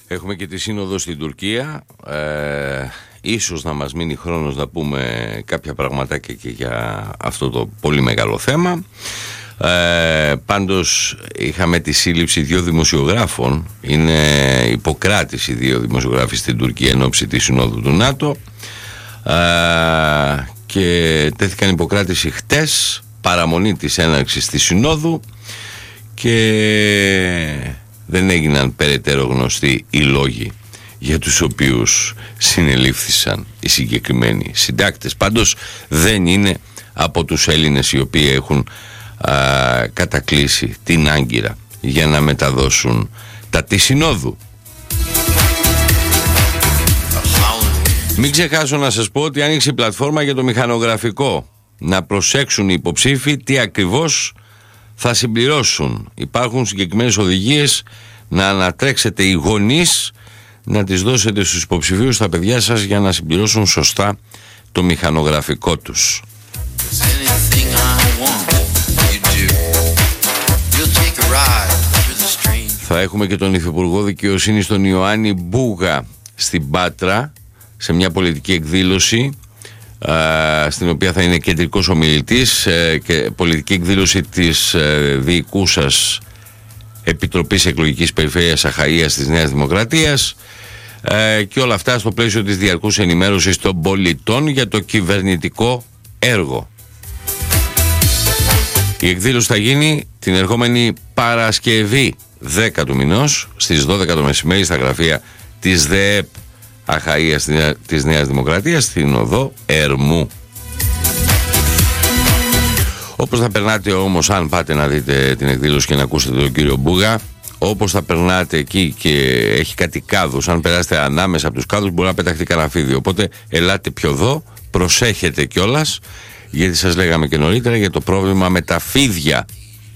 Έχουμε και τη σύνοδο στην Τουρκία. Ίσως να μας μείνει χρόνος να πούμε κάποια πραγματάκια και για αυτό το πολύ μεγάλο θέμα. Πάντως είχαμε τη σύλληψη 2 δημοσιογράφων. Είναι υποκράτηση 2 δημοσιογράφοι στην Τουρκία εν ώψη της συνόδου του ΝΑΤΟ, και τέθηκαν υποκράτηση χτες, παραμονή της έναρξης της συνόδου, και δεν έγιναν περαιτέρω γνωστοί οι λόγοι για τους οποίους συνελήφθησαν οι συγκεκριμένοι συντάκτες. Πάντως δεν είναι από τους Έλληνες οι οποίοι έχουν κατακλείσει την Άγκυρα για να μεταδώσουν τα της συνόδου. Μην ξεχάσω να σας πω ότι άνοιξε η πλατφόρμα για το μηχανογραφικό. Να προσέξουν οι υποψήφοι τι ακριβώς θα συμπληρώσουν. Υπάρχουν συγκεκριμένες οδηγίες να ανατρέξετε οι γονείς, να τις δώσετε στους υποψηφίους, στα παιδιά σας, για να συμπληρώσουν σωστά το μηχανογραφικό τους. Θα έχουμε και τον Υφυπουργό Δικαιοσύνης, τον Ιωάννη Μπούγα, στην Πάτρα, σε μια πολιτική εκδήλωση, στην οποία θα είναι κεντρικός ομιλητής, και πολιτική εκδήλωση της διοικούσας Επιτροπής Εκλογικής Περιφέρειας Αχαΐας της Νέας Δημοκρατίας, και όλα αυτά στο πλαίσιο της διαρκούς ενημέρωσης των πολιτών για το κυβερνητικό έργο. Η εκδήλωση θα γίνει την ερχόμενη Παρασκευή 10 του μηνός στις 12 το μεσημέρι στα γραφεία της ΔΕΕΠ Αχαΐας της Νέας Δημοκρατίας, στην οδό Ερμού. Όπως θα περνάτε όμως, αν πάτε να δείτε την εκδήλωση και να ακούσετε τον κύριο Μπούγα, όπως θα περνάτε εκεί και έχει κάτι κάδους, αν περάσετε ανάμεσα από τους κάδους μπορεί να πεταχτεί κανένα φίδι. Οπότε ελάτε πιο εδώ, προσέχετε κιόλας, γιατί σας λέγαμε και νωρίτερα για το πρόβλημα με τα φίδια.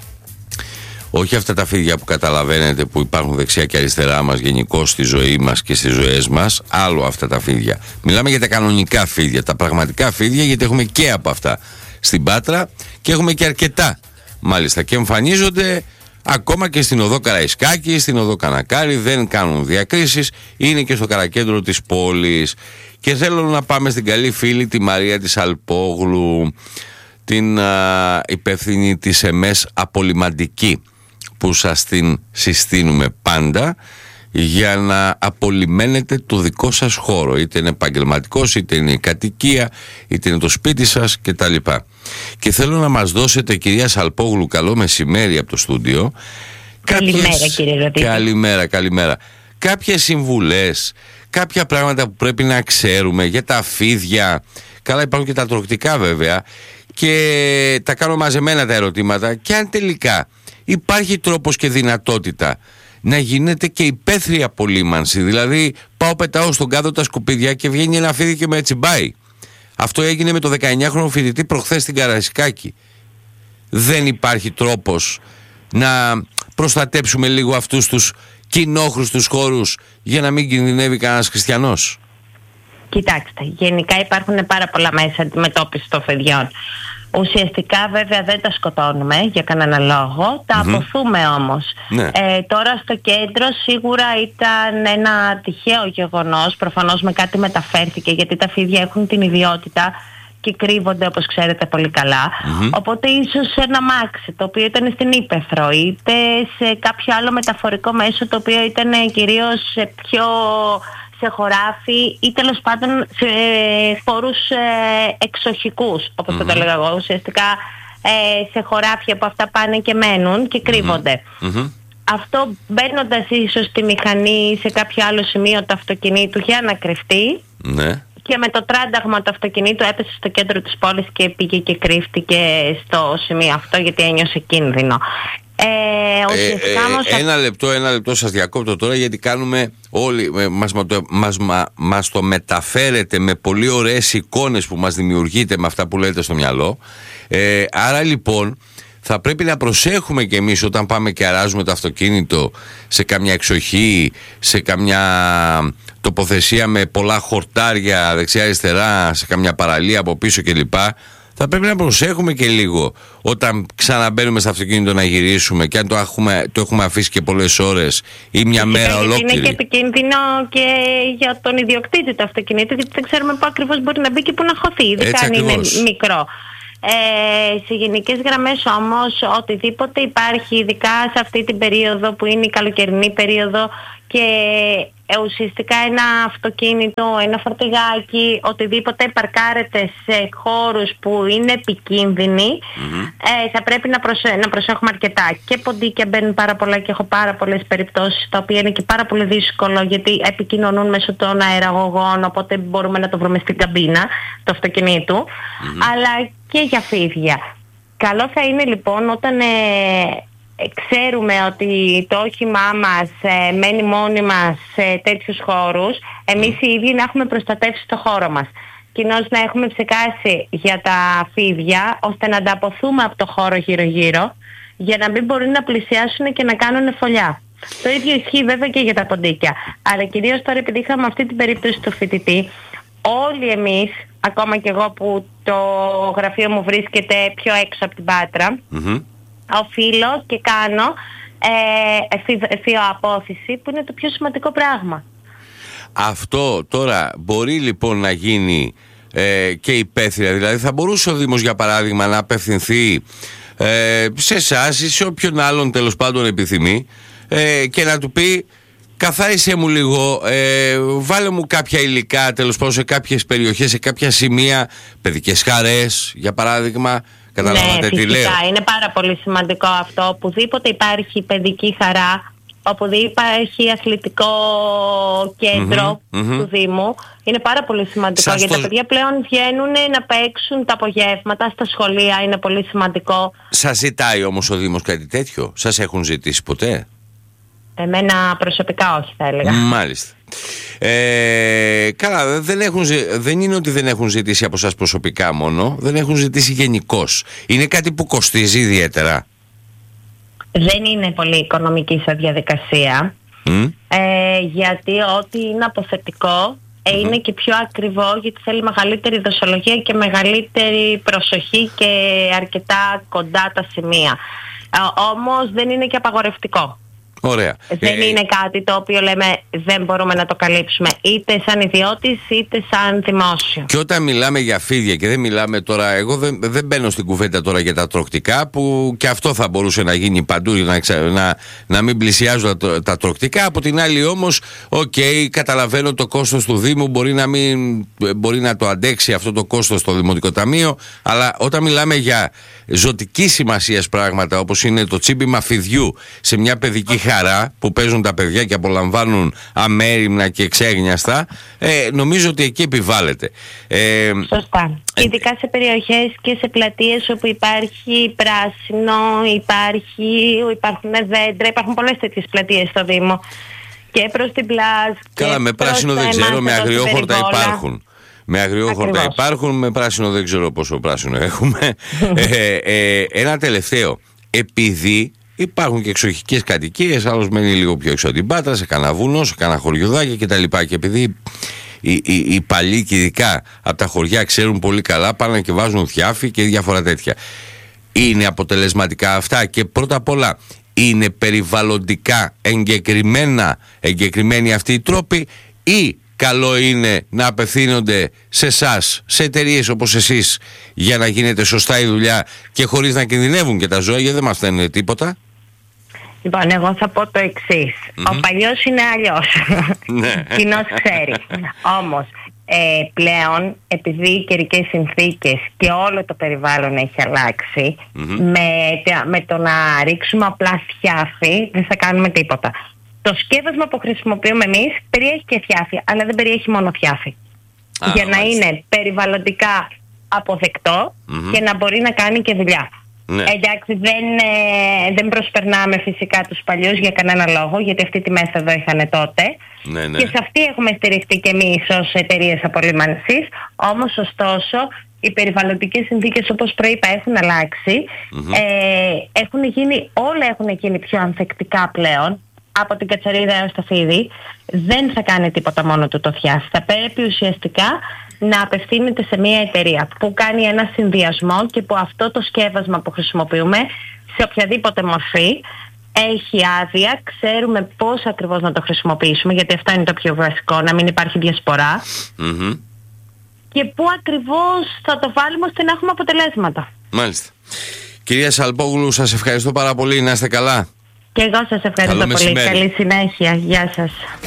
Όχι αυτά τα φίδια που καταλαβαίνετε που υπάρχουν δεξιά και αριστερά μας γενικώς στη ζωή μας και στις ζωές μας. Άλλο αυτά τα φίδια. Μιλάμε για τα κανονικά φίδια, τα πραγματικά φίδια, γιατί έχουμε και από αυτά στην Πάτρα και έχουμε και αρκετά μάλιστα, και εμφανίζονται ακόμα και στην οδό Καραϊσκάκη, στην οδό Κανακάρη, δεν κάνουν διακρίσεις, είναι και στο καρακέντρο της πόλης. Και θέλω να πάμε στην καλή φίλη τη Μαρία της Αλπόγλου, την υπεύθυνη της ΕΜΕΣ Απολυμαντική, που σας την συστήνουμε πάντα για να απολυμμένετε το δικό σας χώρο, είτε είναι επαγγελματικός, είτε είναι η κατοικία, είτε είναι το σπίτι σας κτλ. Και θέλω να μας δώσετε, κυρία Σαλπόγλου, καλό μεσημέρι από το στούντιο. Καλημέρα, κύριε Ρωτήτη. Καλημέρα. Κάποιες συμβουλές, κάποια πράγματα που πρέπει να ξέρουμε για τα φίδια. Καλά, υπάρχουν και τα τροκτικά βέβαια, και τα κάνω μαζεμένα τα ερωτήματα. Και αν τελικά υπάρχει τρόπος και δυνατότητα να γίνεται και υπαίθρια απολύμανση, δηλαδή πάω πετάω στον κάδο τα σκουπίδια και βγαίνει ένα φίδι και με τσιμπάει. Αυτό έγινε με το 19χρονο φοιτητή προχθές στην Καραϊσκάκη. Δεν υπάρχει τρόπος να προστατέψουμε λίγο αυτούς τους κοινόχρηστους χώρους για να μην κινδυνεύει κανένας χριστιανός? Κοιτάξτε, γενικά υπάρχουν πάρα πολλά μέσα αντιμετώπισης των φιδιών. Ουσιαστικά βέβαια δεν τα σκοτώνουμε για κανένα λόγο, τα αποθούμε όμως. Ναι. Τώρα στο κέντρο σίγουρα ήταν ένα τυχαίο γεγονός, προφανώς με κάτι μεταφέρθηκε, γιατί τα φίδια έχουν την ιδιότητα και κρύβονται, όπως ξέρετε πολύ καλά. Οπότε ίσως σε ένα μάξι το οποίο ήταν στην ύπαιθρο, είτε σε κάποιο άλλο μεταφορικό μέσο το οποίο ήταν κυρίως σε χωράφι ή τέλος πάντων σε χώρους εξοχικούς, όπως το έλεγα εγώ, ουσιαστικά σε χωράφια που αυτά πάνε και μένουν και κρύβονται. Αυτό μπαίνοντας ίσως στη μηχανή σε κάποιο άλλο σημείο του αυτοκινήτου για να κρυφτεί, και με το τράνταγμα του αυτοκινήτου έπεσε στο κέντρο της πόλης και πήγε και κρύφτηκε στο σημείο αυτό, γιατί ένιωσε κίνδυνο. Ένα λεπτό σας διακόπτω τώρα, γιατί κάνουμε όλοι, μας το μεταφέρετε με πολύ ωραίες εικόνες που μας δημιουργείτε με αυτά που λέτε στο μυαλό. Άρα λοιπόν θα πρέπει να προσέχουμε και εμείς όταν πάμε και αράζουμε το αυτοκίνητο σε καμιά εξοχή, σε καμιά τοποθεσία με πολλά χορτάρια δεξιά αριστερά, σε καμιά παραλία από πίσω κλπ. θα πρέπει να προσέχουμε και λίγο όταν ξαναμπαίνουμε στο αυτοκίνητο να γυρίσουμε, και αν το έχουμε αφήσει και πολλές ώρες ή μια μέρα ολόκληρη. Είναι και επικίνδυνο και για τον ιδιοκτήτη του αυτοκινήτου, γιατί δεν ξέρουμε πού ακριβώς μπορεί να μπει και πού να χωθεί, ειδικά αν είναι μικρό. Σε γενικές γραμμές όμως, οτιδήποτε υπάρχει, ειδικά σε αυτή την περίοδο που είναι η καλοκαιρινή περίοδο, και ουσιαστικά ένα αυτοκίνητο, ένα φορτηγάκι, οτιδήποτε παρκάρεται σε χώρους που είναι επικίνδυνοι, θα πρέπει να προσέχουμε αρκετά. Και ποντίκια μπαίνουν πάρα πολλά, και έχω πάρα πολλές περιπτώσεις τα οποία είναι και πάρα πολύ δύσκολο, γιατί επικοινωνούν μέσω των αεραγωγών, οπότε μπορούμε να το βρούμε στην καμπίνα του αυτοκινήτου, αλλά και για φίδια. Καλό θα είναι λοιπόν όταν ξέρουμε ότι το όχημά μας μένει μόνοι μας σε τέτοιους χώρους, εμείς οι ίδιοι να έχουμε προστατεύσει το χώρο μας. Κοινώς να έχουμε ψεκάσει για τα φίδια, ώστε να ανταποθούμε από το χώρο γύρω-γύρω, για να μην μπορούν να πλησιάσουν και να κάνουν φωλιά. Το ίδιο ισχύει βέβαια και για τα ποντίκια. Αλλά κυρίως τώρα, επειδή είχαμε αυτή την περίπτωση του φοιτητή, όλοι εμείς, ακόμα και εγώ που το γραφείο μου βρίσκεται πιο έξω από την Πάτρα, οφείλω και κάνω εφηβοαπόθηση, που είναι το πιο σημαντικό πράγμα. Αυτό τώρα μπορεί λοιπόν να γίνει και υπαίθρια, δηλαδή θα μπορούσε ο Δήμος για παράδειγμα να απευθυνθεί σε εσάς ή σε όποιον άλλον τέλος πάντων επιθυμεί, και να του πει: καθάρισε μου λίγο, βάλε μου κάποια υλικά τέλος πάντων σε κάποιες περιοχές, σε κάποια σημεία, παιδικές χαρές για παράδειγμα. Καταλάβατε τι λέω? Είναι πάρα πολύ σημαντικό αυτό. Οπουδήποτε υπάρχει παιδική χαρά, οπουδήποτε υπάρχει αθλητικό κέντρο του Δήμου, είναι πάρα πολύ σημαντικό. Γιατί τα παιδιά πλέον βγαίνουν να παίξουν τα απογεύματα στα σχολεία, είναι πολύ σημαντικό. Σας ζητάει όμως ο Δήμος κάτι τέτοιο? Σας έχουν ζητήσει ποτέ? Εμένα προσωπικά όχι, θα έλεγα. Μάλιστα. Καλά, δεν είναι ότι δεν έχουν ζητήσει από σας προσωπικά μόνο, δεν έχουν ζητήσει γενικώς. Είναι κάτι που κοστίζει ιδιαίτερα? Δεν είναι πολύ οικονομική σαν διαδικασία, γιατί ό,τι είναι αποθετικό είναι και πιο ακριβό, γιατί θέλει μεγαλύτερη δοσολογία και μεγαλύτερη προσοχή και αρκετά κοντά τα σημεία. Όμως δεν είναι και απαγορευτικό. Ωραία. Δεν είναι κάτι το οποίο λέμε δεν μπορούμε να το καλύψουμε, είτε σαν ιδιώτης είτε σαν δημόσιο. Και όταν μιλάμε για φίδια, και δεν μιλάμε τώρα, εγώ δεν μπαίνω στην κουβέντα τώρα για τα τρωκτικά, που και αυτό θα μπορούσε να γίνει παντού, να μην πλησιάζουν τα τρωκτικά. Από την άλλη όμως, καταλαβαίνω το κόστος του Δήμου, μπορεί να το αντέξει αυτό το κόστος στο Δημοτικό Ταμείο, αλλά όταν μιλάμε για ζωτική σημασίας πράγματα, όπως είναι το τσίμπημα φιδιού σε μια παιδική χαρά που παίζουν τα παιδιά και απολαμβάνουν αμέριμνα και ξέγνιαστα, νομίζω ότι εκεί επιβάλλεται. Σωστά. Ειδικά σε περιοχές και σε πλατείες όπου υπάρχει πράσινο, υπάρχουν δέντρα, υπάρχουν πολλές τέτοιες πλατείες στο Δήμο. Και προς την Πλάζ. Καλά, με πράσινο δεν ξέρω, με αγριόχορτα υπάρχουν. Με αγριόχορτα υπάρχουν, με πράσινο δεν ξέρω πόσο πράσινο έχουμε. Ένα τελευταίο. Επειδή υπάρχουν και εξοχικές κατοικίες, άλλος μένει λίγο πιο έξω από την Πάτρα, σε κανένα βουνό, σε κανένα χωριουδάκι κτλ. Και επειδή οι παλιοί και ειδικά από τα χωριά ξέρουν πολύ καλά, πάνε και βάζουν θιάφι και διάφορα τέτοια. Είναι αποτελεσματικά αυτά? Και πρώτα απ' όλα, είναι περιβαλλοντικά εγκεκριμένοι αυτοί οι τρόποι, ή καλό είναι να απευθύνονται σε εσάς, σε εταιρείες όπως εσείς, για να γίνεται σωστά η δουλειά και χωρίς να κινδυνεύουν και τα ζώα, γιατί δεν μας φταίνουν τίποτα? Λοιπόν, εγώ θα πω το εξής. Ο παλιός είναι αλλιώς. Κοινός ξέρει. Όμως, πλέον, επειδή οι καιρικές συνθήκες και όλο το περιβάλλον έχει αλλάξει, με το να ρίξουμε απλά θιάφι δεν θα κάνουμε τίποτα. Το σκεύασμα που χρησιμοποιούμε εμείς περιέχει και θιάφι, αλλά δεν περιέχει μόνο θιάφι. Για να είναι περιβαλλοντικά αποδεκτό και να μπορεί να κάνει και δουλειά. Ναι. Εντάξει, δεν προσπερνάμε φυσικά τους παλιούς για κανένα λόγο, γιατί αυτή τη μέθοδο είχαν τότε. Ναι. Και σε αυτή έχουμε στηριχτεί και εμείς ως εταιρείες απολύμανσης. Όμως, ωστόσο, οι περιβαλλοντικές συνθήκες, όπως προείπα, έχουν αλλάξει. Όλα έχουν γίνει πιο ανθεκτικά πλέον. Από την κατσαρίδα έως το φίδι, δεν θα κάνει τίποτα μόνο του το θιάφι. Θα πρέπει ουσιαστικά να απευθύνεται σε μια εταιρεία που κάνει ένα συνδυασμό και που αυτό το σκεύασμα που χρησιμοποιούμε σε οποιαδήποτε μορφή έχει άδεια, ξέρουμε πώς ακριβώς να το χρησιμοποιήσουμε, γιατί αυτό είναι το πιο βασικό, να μην υπάρχει διασπορά, και πού ακριβώς θα το βάλουμε ώστε να έχουμε αποτελέσματα. Μάλιστα. Κυρία Σαλπόγλου, σας ευχαριστώ πάρα πολύ. Να είστε καλά. Και εγώ σας ευχαριστώ πολύ. Καλή συνέχεια. Γεια σας.